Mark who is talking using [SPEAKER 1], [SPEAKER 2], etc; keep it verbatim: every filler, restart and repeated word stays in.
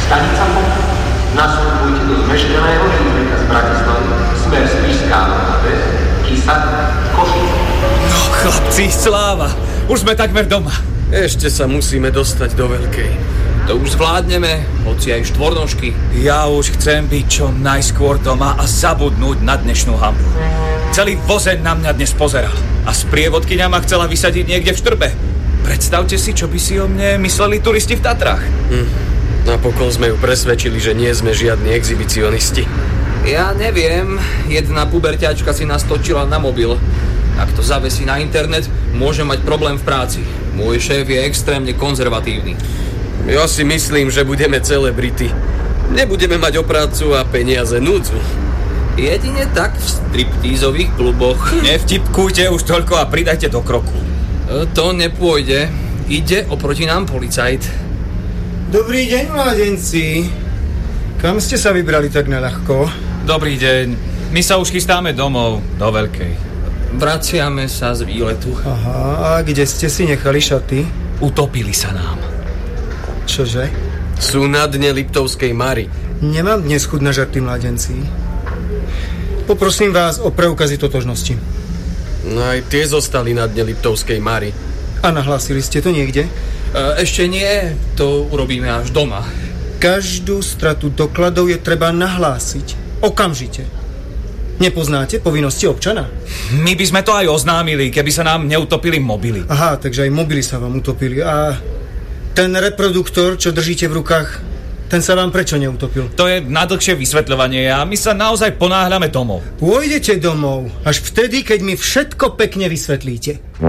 [SPEAKER 1] Stanica Poprad. Nasledujte do zmeškaného živneka z Bratislavy, smer Spišská Novoté, Kysa, Košice.
[SPEAKER 2] No chlapci, sláva! Už sme takmer doma.
[SPEAKER 3] Ešte sa musíme dostať do Veľkej.
[SPEAKER 4] To už zvládneme, hoci aj štvornožky.
[SPEAKER 2] Ja už chcem byť čo najskôr doma a zabudnúť na dnešnú hambu. Celý vozeň na mňa dnes pozeral a sprievodkyňa ma chcela vysadiť niekde v Štrbe. Predstavte si, čo by si o mne mysleli turisti v Tatrách.
[SPEAKER 3] Hm. Napokon sme ju presvedčili, že nie sme žiadni exhibicionisti.
[SPEAKER 4] Ja neviem, jedna puberťačka si nás točila na mobil. Ak to zavesí na internet, môže mať problém v práci. Môj šéf je extrémne konzervatívny.
[SPEAKER 3] Ja si myslím, že budeme celebrity. Nebudeme mať o prácu a peniaze núdzu.
[SPEAKER 4] Jedine tak v striptízových kluboch.
[SPEAKER 2] Nevtipkujte už toľko a pridajte do kroku.
[SPEAKER 4] To nepôjde. Ide oproti nám policajt.
[SPEAKER 5] Dobrý deň, mladenci. Kam ste sa vybrali tak naľahko?
[SPEAKER 2] Dobrý deň. My sa už chystáme domov, do Veľkej.
[SPEAKER 4] Vraciame sa z výletu.
[SPEAKER 5] Aha, a kde ste si nechali šaty?
[SPEAKER 2] Utopili sa nám.
[SPEAKER 5] Čože?
[SPEAKER 3] Sú na dne Liptovskej Mary.
[SPEAKER 5] Nemám dnes chuť na žarty, mladenci. Poprosím vás o preukazy totožnosti.
[SPEAKER 3] No aj tie zostali na dne Liptovskej Mary.
[SPEAKER 5] A nahlásili ste to niekde?
[SPEAKER 4] E, ešte nie, to urobíme až doma.
[SPEAKER 5] Každú stratu dokladov je treba nahlásiť. Okamžite. Nepoznáte povinnosti občana?
[SPEAKER 2] My by sme to aj oznámili, keby sa nám neutopili mobily.
[SPEAKER 5] Aha, takže aj mobily sa vám utopili. A ten reproduktor, čo držíte v rukách, ten sa vám prečo neutopil?
[SPEAKER 2] To je na dlhšie vysvetľovanie a my sa naozaj ponáhľame domov.
[SPEAKER 5] Pôjdete domov až vtedy, keď mi všetko pekne vysvetlíte.